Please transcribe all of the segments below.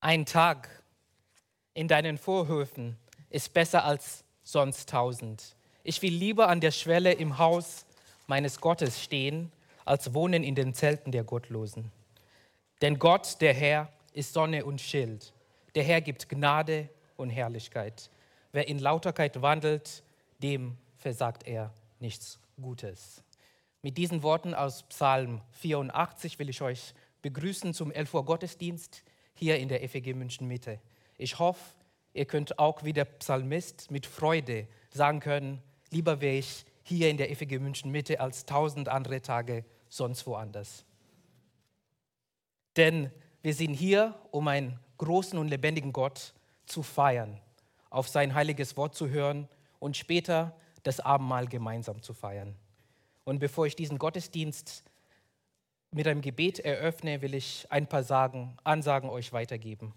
Ein Tag in deinen Vorhöfen ist besser als sonst 1000. Ich will lieber an der Schwelle im Haus meines Gottes stehen, als wohnen in den Zelten der Gottlosen. Denn Gott, der Herr, ist Sonne und Schild. Der Herr gibt Gnade und Herrlichkeit. Wer in Lauterkeit wandelt, dem versagt er nichts Gutes. Mit diesen Worten aus Psalm 84 will ich euch begrüßen zum 11 Uhr Gottesdienst hier in der FEG München Mitte. Ich hoffe, ihr könnt auch wie der Psalmist mit Freude sagen können, lieber wäre ich hier in der FEG München Mitte als 1000 andere Tage sonst woanders. Denn wir sind hier, um einen großen und lebendigen Gott zu feiern, auf sein heiliges Wort zu hören und später das Abendmahl gemeinsam zu feiern. Und bevor ich diesen Gottesdienst mit einem Gebet eröffne, will ich ein paar Ansagen euch weitergeben.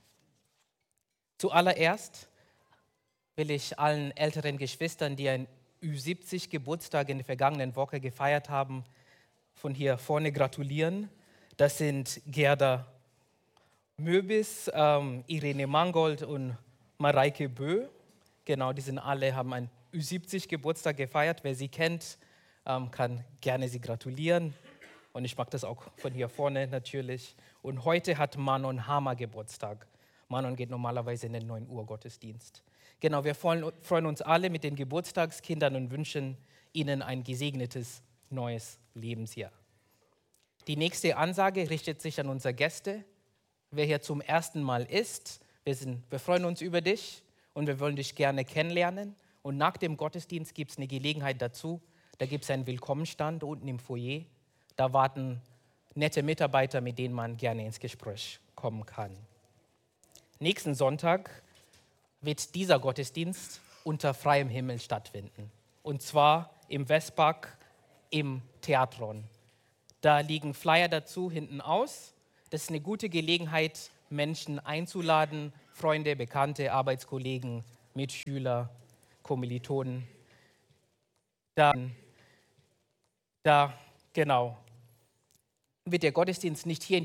Zuallererst will ich allen älteren Geschwistern, die einen Ü70 Geburtstag in der vergangenen Woche gefeiert haben, von hier vorne gratulieren. Das sind Gerda Möbis, Irene Mangold und Mareike Bö. Genau, die haben einen Ü70 Geburtstag gefeiert. Wer sie kennt, kann gerne sie gratulieren. Und ich mag das auch von hier vorne natürlich. Und heute hat Manon Hammer Geburtstag. Manon geht normalerweise in den 9 Uhr Gottesdienst. Genau, wir freuen uns alle mit den Geburtstagskindern und wünschen ihnen ein gesegnetes neues Lebensjahr. Die nächste Ansage richtet sich an unsere Gäste. Wer hier zum ersten Mal ist, wir freuen uns über dich und wir wollen dich gerne kennenlernen. Und nach dem Gottesdienst gibt es eine Gelegenheit dazu. Da gibt es einen Willkommenstand unten im Foyer. Da warten nette Mitarbeiter, mit denen man gerne ins Gespräch kommen kann. Nächsten Sonntag wird dieser Gottesdienst unter freiem Himmel stattfinden. Und zwar im Westpark im Theatron. Da liegen Flyer dazu hinten aus. Das ist eine gute Gelegenheit, Menschen einzuladen, Freunde, Bekannte, Arbeitskollegen, Mitschüler, Kommilitonen. Genau. Wird der Gottesdienst nicht hier in